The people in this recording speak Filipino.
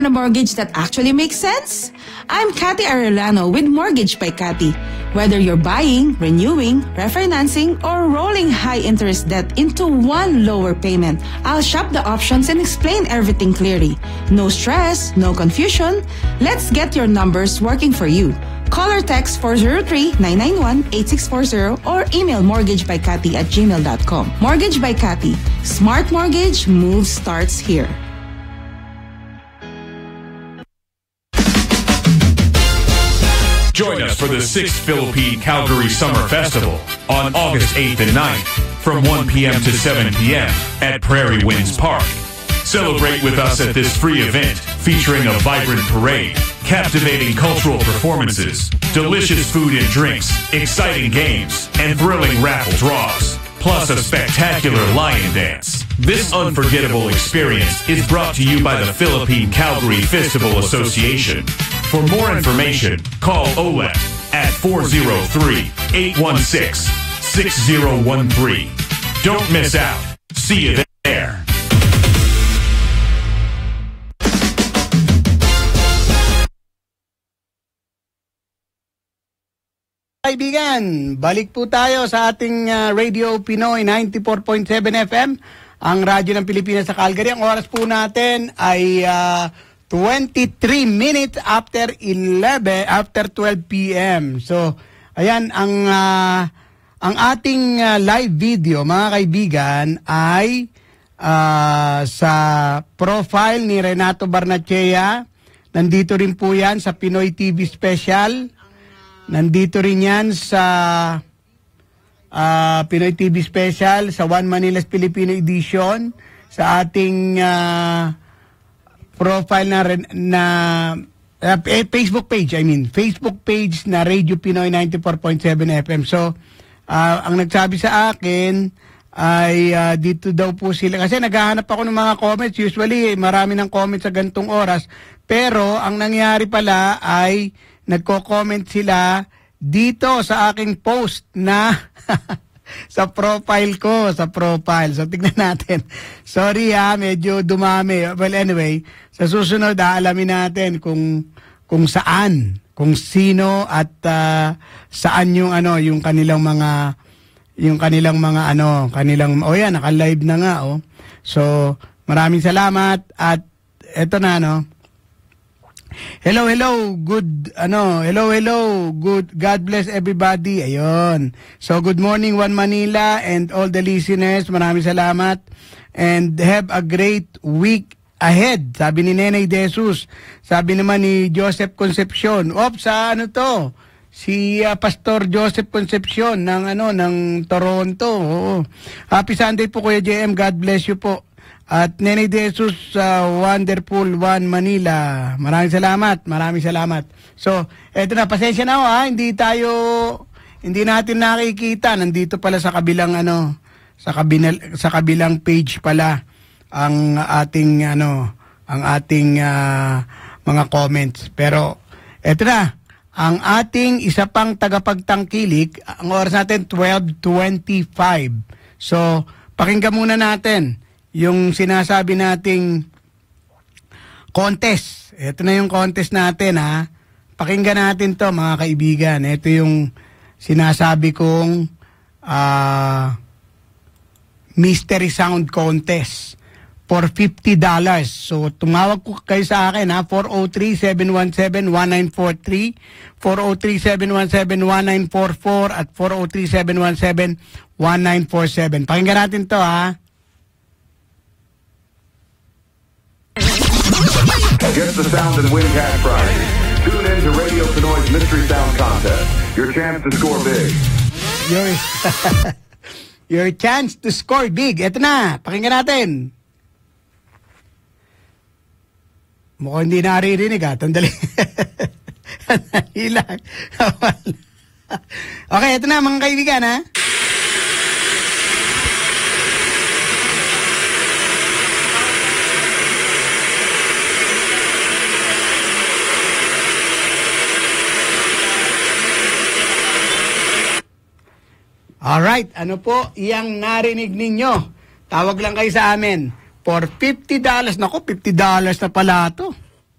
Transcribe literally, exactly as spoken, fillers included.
A mortgage that actually makes sense? I'm Cathy Arellano with Mortgage by Cathy. Whether you're buying, renewing, refinancing, or rolling high-interest debt into one lower payment, I'll shop the options and explain everything clearly. No stress, no confusion. Let's get your numbers working for you. Call or text four zero three, nine nine one, eight six four zero or email mortgagebycathy at gmail dot com. Mortgage by Cathy. Smart mortgage, move starts here. Join us for the sixth Philippine Calgary Summer Festival on August eighth and ninth from one p.m. to seven p.m. at Prairie Winds Park. Celebrate with us at this free event featuring a vibrant parade, captivating cultural performances, delicious food and drinks, exciting games, and thrilling raffle draws, plus a spectacular lion dance. This unforgettable experience is brought to you by the Philippine Calgary Festival Association. For more information, call O L E T at four zero three, eight one six, six zero one three. Don't miss out. See you there. Kaibigan, balik po tayo sa ating uh, Radio Pinoy ninety-four point seven F M, ang radyo ng Pilipinas sa Calgary. Ang oras po natin ay uh, twenty-three minutes after eleven, after twelve p.m. So, ayan, ang uh, ang ating uh, live video, mga kaibigan, ay uh, sa profile ni Renato Barnechea. Nandito rin po yan sa Pinoy T V Special. Nandito rin yan sa uh, Pinoy T V Special, sa One Manila's Filipino Edition, sa ating uh, profile na, na uh, Facebook page, I mean, Facebook page na Radio Pinoy ninety-four point seven F M. So, uh, ang nagsabi sa akin ay uh, dito daw po sila. Kasi naghahanap ako ng mga comments. Usually, marami ng comments sa gantong oras. Pero, ang nangyari pala ay nagko-comment sila dito sa aking post na sa profile ko, sa profile. So, tignan natin. Sorry ha, medyo dumami. Well, anyway, sa susunod, aalamin natin kung kung saan, kung sino at uh, saan yung ano, yung kanilang mga yung kanilang mga ano, kanilang oh yan, naka-live na nga oh. So, maraming salamat at eto na no. Hello, hello, good, ano, hello, hello, good, God bless everybody, ayun. So, good morning, One Manila, and all the listeners, maraming salamat, and have a great week ahead, sabi ni Nenay De Jesus, sabi naman ni Joseph Concepcion, ops, sa ano to, si uh, Pastor Joseph Concepcion, ng ano, ng Toronto, oo. Happy Sunday po, Kuya J M, God bless you po. At Nenay De Jesus, uh, Wonderful One Manila. Maraming salamat, maraming salamat. So, eto na, pasensya na ho ha, hindi tayo, hindi natin nakikita. Nandito pala sa kabilang ano, sa kabilang, sa kabilang page pala ang ating ano, ang ating uh, mga comments. Pero, eto na, ang ating isa pang tagapagtangkilik, ang oras natin twelve twenty-five. So, pakinggan muna natin yung sinasabi nating contest. Ito na yung contest natin ha. Pakinggan natin to mga kaibigan. Ito yung sinasabi kong uh, mystery sound contest for fifty dollars. So tumawag ko kayo sa akin ha. four oh three, seven one seven, one nine four three, four oh three, seven one seven, one nine four four at four oh three, seven one seven, one nine four seven. Pakinggan natin to ha. Get the sound and win cash prizes. Tune in to Radio Pinoy's Mystery Sound Contest. Your chance to score big. Your, your chance to score big. Ito na, pakinggan natin. Mukhang hindi naririnig ha. Tandali. Hilang. Okay, ito na mga kaibigan ha. Alright, ano po iyang narinig ninyo? Tawag lang kayo sa amin for fifty dollars. Naku, fifty dollars na pala ito.